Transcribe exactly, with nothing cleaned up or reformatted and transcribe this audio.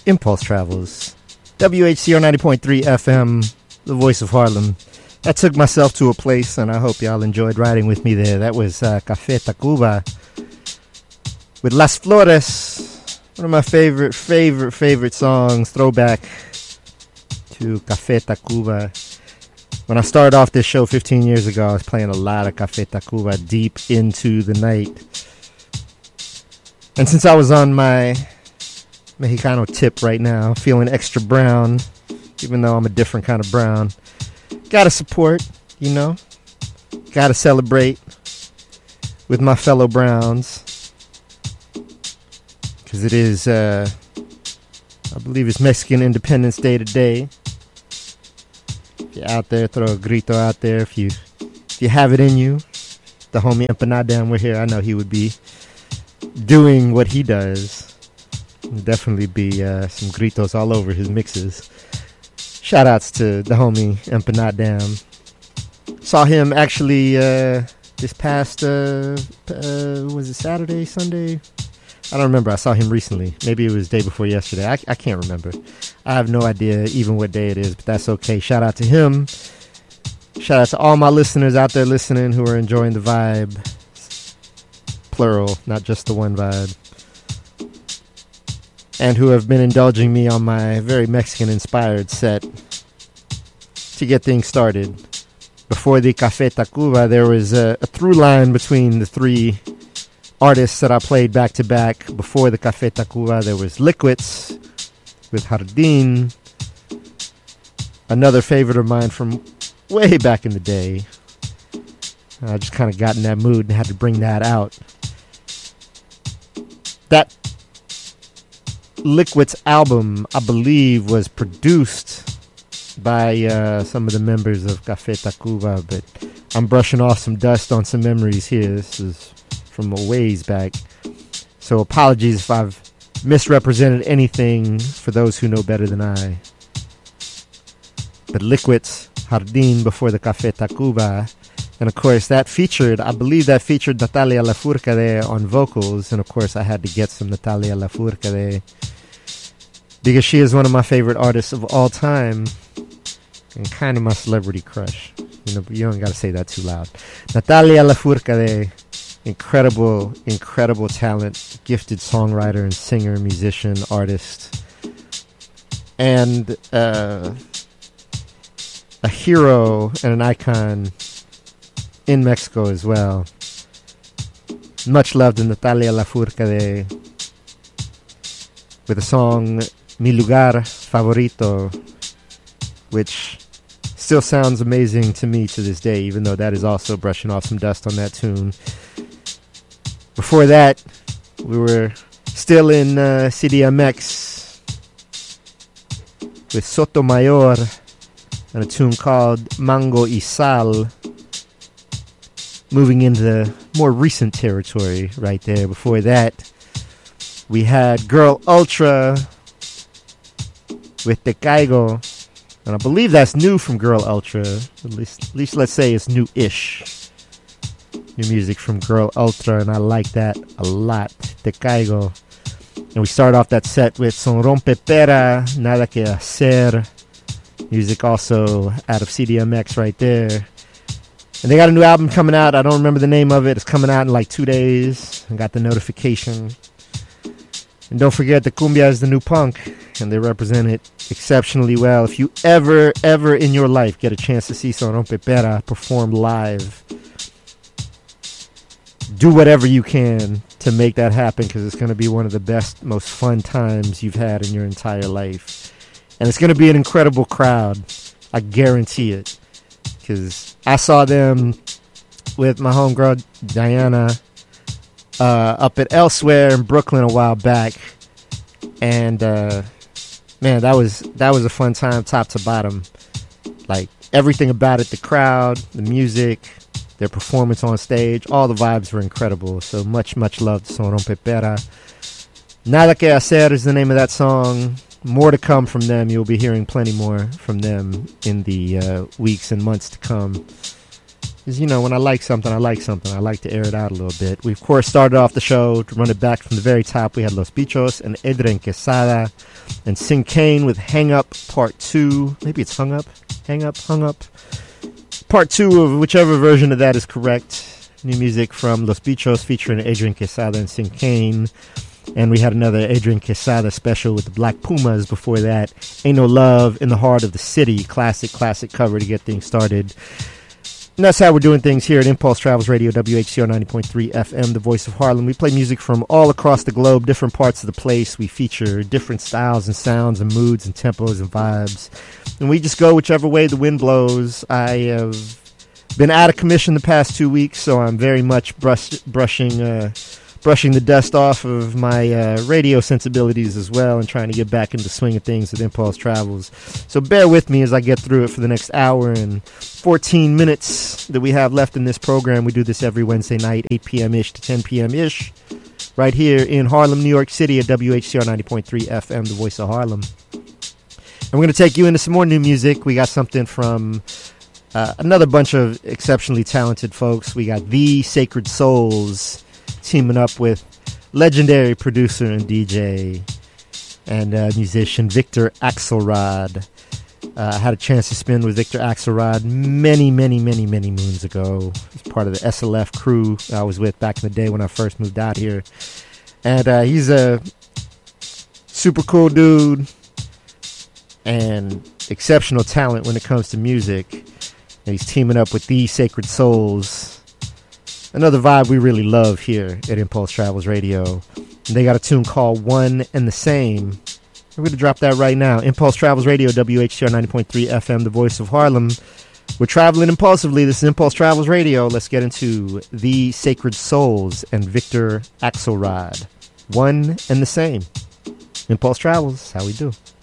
Impulse Travels, W H C R ninety point three F M, the voice of Harlem. I took myself to a place, and I hope y'all enjoyed riding with me there. That was uh, Café Tacuba with Las Flores, one of my favorite, favorite, favorite songs, throwback to Café Tacuba. When I started off this show fifteen years ago, I was playing a lot of Café Tacuba deep into the night. And since I was on my Mexicano tip right now, feeling extra brown, even though I'm a different kind of brown, gotta support, you know, gotta celebrate with my fellow browns, because it is, uh, I believe it's Mexican Independence Day today. If you're out there, throw a grito out there. If you, if you have it in you, the homie Empanadam were here, I know he would be doing what he does. Definitely be uh, some gritos all over his mixes. Shout outs to the homie Empanadam. Saw him actually uh, this past, uh, uh, was it Saturday, Sunday? I don't remember. I saw him recently. Maybe it was day before yesterday. I, I can't remember. I have no idea even what day it is, but that's okay. Shout out to him. Shout out to all my listeners out there listening who are enjoying the vibe. Plural, not just the one vibe. And who have been indulging me on my very Mexican-inspired set to get things started. Before the Café Tacuba, there was a, a through line between the three artists that I played back-to-back. Before the Café Tacuba, there was Liquids with Jardín, another favorite of mine from way back in the day. I just kind of got in that mood and had to bring that out. That Liquids album, I believe, was produced by uh, some of the members of Café Tacuba, but I'm brushing off some dust on some memories here. This is from a ways back, so apologies if I've misrepresented anything for those who know better than I. But Liquids, Jardín, before the Café Tacuba. And of course that featured, I believe that featured Natalia Lafourcade on vocals. And of course I had to get some Natalia Lafourcade because she is one of my favorite artists of all time and kind of my celebrity crush. You know, but you don't got to say that too loud. Natalia Lafourcade, incredible, incredible talent, gifted songwriter and singer, musician, artist, and uh, a hero and an icon in Mexico as well. Much loved in Natalia Lafourcade with the song Mi Lugar Favorito, which still sounds amazing to me to this day, even though that is also brushing off some dust on that tune. Before that, we were still in uh, C D M X with Sotomayor and a tune called Mango y Sal. Moving into more recent territory right there. Before that, we had Girl Ultra with Te Caigo. And I believe that's new from Girl Ultra. At least, at least let's say it's new-ish. New music from Girl Ultra, and I like that a lot. Te Caigo. And we start off that set with Son Rompe Pera, Nada Que Hacer. Music also out of C D M X right there. And they got a new album coming out. I don't remember the name of it. It's coming out in like two days. I got the notification. And don't forget, the cumbia is the new punk. And they represent it exceptionally well. If you ever, ever in your life get a chance to see Son Rompe Pera perform live, do whatever you can to make that happen, because it's going to be one of the best, most fun times you've had in your entire life. And it's going to be an incredible crowd. I guarantee it. Because I saw them with my homegirl Diana uh, up at Elsewhere in Brooklyn a while back. And uh, man, that was that was a fun time, top to bottom. Like everything about it, the crowd, the music, their performance on stage, all the vibes were incredible. So much, much love to Son Rompe Pera. Nada Que Hacer is the name of that song. More to come from them. You'll be hearing plenty more from them in the uh, weeks and months to come. Because, you know, when I like something, I like something. I like to air it out a little bit. We, of course, started off the show, to run it back from the very top. We had Los Bichos and Edren Quesada and Sin Kane with Hang Up Part two. Maybe it's Hung Up? Hang Up? Hung Up? Part two of whichever version of that is correct. New music from Los Bichos featuring Edren Quesada and Sin Kane. And we had another Edren Quesada special with the Black Pumas before that. Ain't No Love in the Heart of the City. Classic, classic cover to get things started. And that's how we're doing things here at Impulse Travels Radio, W H C R ninety point three F M, the voice of Harlem. We play music from all across the globe, different parts of the place. We feature different styles and sounds and moods and tempos and vibes. And we just go whichever way the wind blows. I have been out of commission the past two weeks, so I'm very much brush, brushing uh, brushing the dust off of my uh, radio sensibilities as well and trying to get back into the swing of things with Impulse Travels. So bear with me as I get through it for the next hour and fourteen minutes that we have left in this program. We do this every Wednesday night, eight p.m.-ish to ten p.m.-ish, right here in Harlem, New York City at W H C R ninety point three F M, the voice of Harlem. And we're going to take you into some more new music. We got something from uh, another bunch of exceptionally talented folks. We got The Sacred Souls teaming up with legendary producer and D J and uh, musician Victor Axelrod. Uh, I had a chance to spend with Victor Axelrod many, many, many, many moons ago. He's part of the S L F crew I was with back in the day when I first moved out here. And uh, he's a super cool dude and exceptional talent when it comes to music. And he's teaming up with The Sacred Souls. Another vibe we really love here at Impulse Travels Radio. And they got a tune called One and the Same. We're going to drop that right now. Impulse Travels Radio, W H C R ninety point three F M, the voice of Harlem. We're traveling impulsively. This is Impulse Travels Radio. Let's get into The Sacred Souls and Victor Axelrod. One and the Same. Impulse Travels, how we do.